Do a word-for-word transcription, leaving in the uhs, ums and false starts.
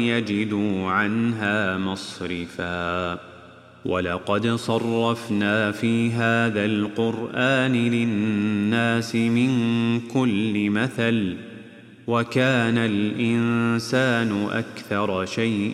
يجدوا عنها مصرفا ولقد صرفنا في هذا القرآن للناس من كل مثل وكان الإنسان أكثر شيء